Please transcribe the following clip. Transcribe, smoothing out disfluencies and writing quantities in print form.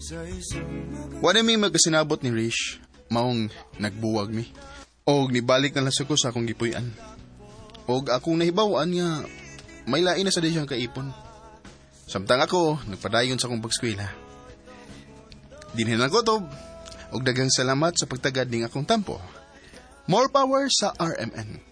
Wala may magkasinabot ni Rish, maong nagbuwag mi. Og nibalik na lang ko sa akong gipuy-an. Og akong nahibawaan nga may lain na sa siyang kaipon. Samtang ako, nagpadayon sa akong pagskwela. Dinhin lang ko to, og daghang salamat sa pagtagad ning akong tampo. More power sa RMN.